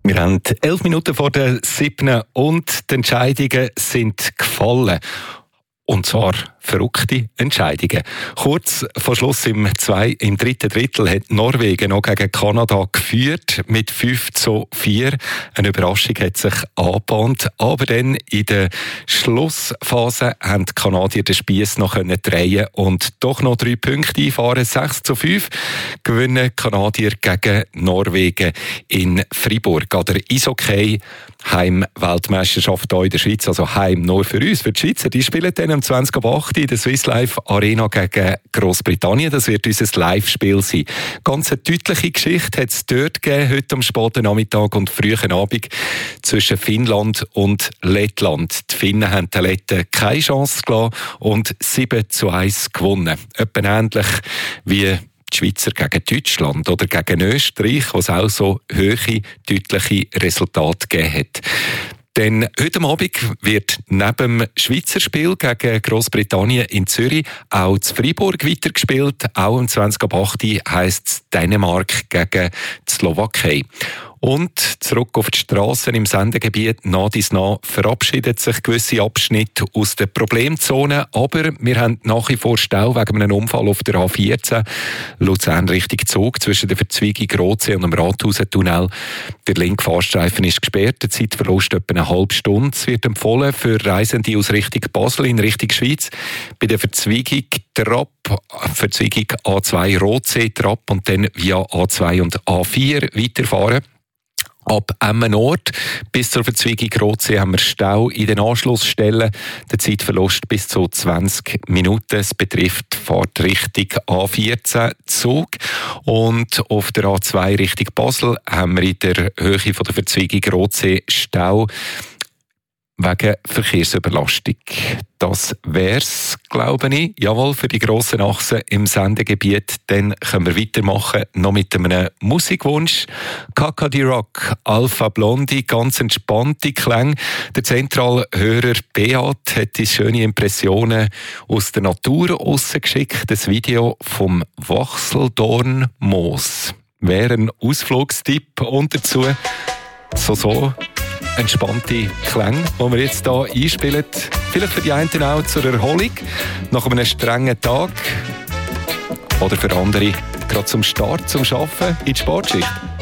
Wir haben 11 Minuten vor der 7. und die Entscheidungen sind gefallen. Und zwar verrückte Entscheidungen. Kurz vor Schluss im dritten Drittel hat Norwegen noch gegen Kanada geführt mit 5:4. Eine Überraschung hat sich angebahnt. Aber dann in der Schlussphase haben die Kanadier den Spiess noch drehen und doch noch 3 Punkte einfahren. 6:5 gewinnen die Kanadier gegen Norwegen in Fribourg. An der Eishockey Heim-Weltmeisterschaft hier in der Schweiz, also Heim nur für uns, für die Schweizer. Die spielen dann am 20.08. in der Swiss Life Arena gegen Großbritannien. Das wird unser Live-Spiel sein. Ganz eine deutliche Geschichte hat es dort gegeben, heute am späten Nachmittag und frühen Abend zwischen Finnland und Lettland. Die Finnen haben den Letten keine Chance gelassen und 7:1 gewonnen. Etwa ähnlich wie die Schweizer gegen Deutschland oder gegen Österreich, was auch so hohe, deutliche Resultate gegeben hat. Denn heute Abend wird neben dem Schweizer Spiel gegen Großbritannien in Zürich auch in Fribourg weitergespielt. Auch am 20.08. heisst es Dänemark gegen die Slowakei. Und zurück auf die Strassen im Sendegebiet. Nach dies nach verabschiedet sich gewisse Abschnitte aus der Problemzone. Aber wir haben nach wie vor Stau wegen einem Unfall auf der A14. Luzern Richtung Zug zwischen der Verzweigung Rotsee und dem Rathausentunnel. Der linke Fahrstreifen ist gesperrt. Der Zeitverlust etwa eine halbe Stunde. Es wird empfohlen für Reisende aus Richtung Basel in Richtung Schweiz. Bei der Verzweigung Verzweigung A2 Rotsee Trapp und dann via A2 und A4 weiterfahren. Ab Emmenort bis zur Verzweigung Rotsee haben wir Stau in den Anschlussstellen. Der Zeitverlust bis zu 20 Minuten. Es betrifft Fahrtrichtung A14 Zug. Und auf der A2 Richtung Basel haben wir in der Höhe von der Verzweigung Rotsee Stau wegen Verkehrsüberlastung. Das wär's, glaube ich. Jawohl, für die grossen Achsen im Sendegebiet. Dann können wir weitermachen, noch mit einem Musikwunsch. Kakadi Rock, Alpha Blondy, ganz entspannte Klänge. Der Zentralhörer Beat hat die schöne Impressionen aus der Natur rausgeschickt. Das Video vom Wachseldornmoos wäre ein Ausflugstipp und dazu so entspannte Klänge, die wir jetzt hier einspielen. Vielleicht für die einen auch zur Erholung nach einem strengen Tag oder für andere gerade zum Start, zum Arbeiten in die Sportschicht.